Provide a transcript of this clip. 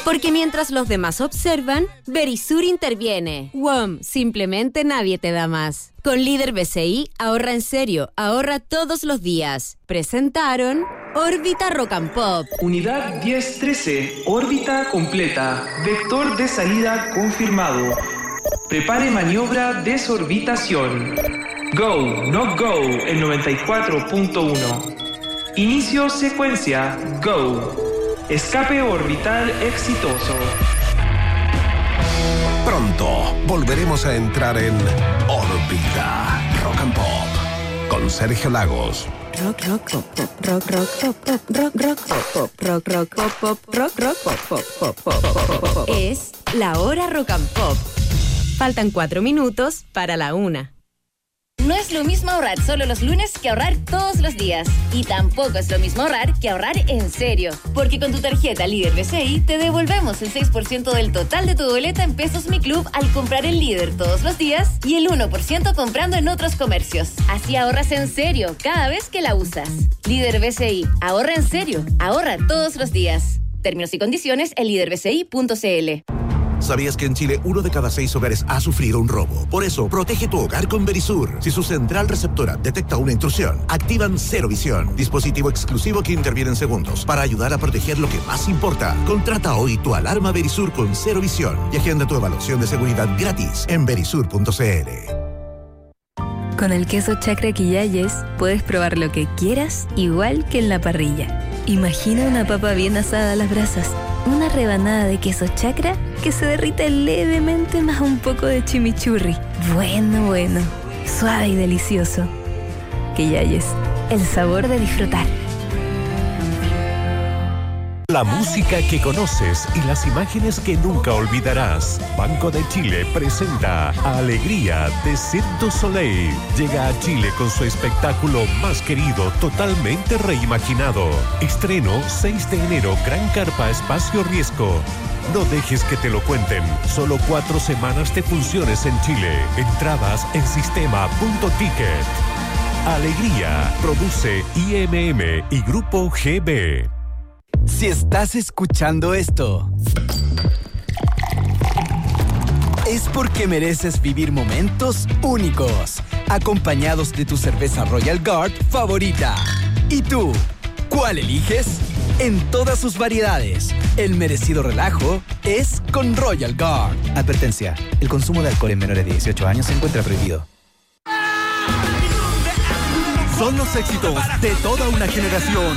Porque mientras los demás observan, Verisur interviene. WOM, simplemente nadie te da más. Con Líder BCI, ahorra en serio, ahorra todos los días. Presentaron Órbita Rock and Pop. Unidad 1013, órbita completa. Vector de salida confirmado. Prepare maniobra desorbitación. Go, no go, el 94.1. Inicio secuencia, go. Escape orbital exitoso. Pronto volveremos a entrar en órbita Rock and Pop con Sergio Lagos. Rock, rock, pop, pop, rock, rock, pop, pop, rock, rock, pop, pop, rock, rock, pop, pop, rock, rock, pop, pop, pop, pop, pop. Es la hora Rock and Pop. Faltan 4 minutos para la 1. No es lo mismo ahorrar solo los lunes que ahorrar todos los días. Y tampoco es lo mismo ahorrar que ahorrar en serio. Porque con tu tarjeta Líder BCI te devolvemos el 6% del total de tu boleta en Pesos Mi Club al comprar en Líder todos los días y el 1% comprando en otros comercios. Así ahorras en serio cada vez que la usas. Líder BCI, ahorra en serio, ahorra todos los días. Términos y condiciones en liderbci.cl. ¿Sabías que en Chile 1 de cada 6 hogares ha sufrido un robo? Por eso, protege tu hogar con Verisur. Si su central receptora detecta una intrusión, activan Cero Visión, dispositivo exclusivo que interviene en segundos para ayudar a proteger lo que más importa. Contrata hoy tu alarma Verisur con Cero Visión y agenda tu evaluación de seguridad gratis en verisur.cl. Con el queso Chacra Quillayes puedes probar lo que quieras, igual que en la parrilla. Imagina una papa bien asada a las brasas, una rebanada de queso Chacra que se derrite levemente más un poco de chimichurri. Bueno, suave y delicioso. Quillayes, el sabor de disfrutar. La música que conoces y las imágenes que nunca olvidarás. Banco de Chile presenta Alegría de Cirque du Soleil. Llega a Chile con su espectáculo más querido, totalmente reimaginado. Estreno 6 de enero, Gran Carpa Espacio Riesgo. No dejes que te lo cuenten. Solo 4 semanas de funciones en Chile. Entradas en sistema.ticket. Alegría. Produce IMM y Grupo GB. Si estás escuchando esto, es porque mereces vivir momentos únicos, acompañados de tu cerveza Royal Guard favorita. ¿Y tú? ¿Cuál eliges? En todas sus variedades, el merecido relajo es con Royal Guard. Advertencia, el consumo de alcohol en menores de 18 años se encuentra prohibido. Son los éxitos de toda una generación.